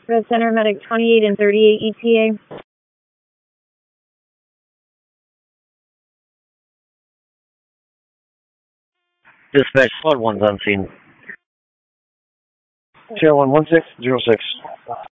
Red Center Medic 28 and 38 ETA. Dispatch, Slug 1's on scene. Sierra 11606.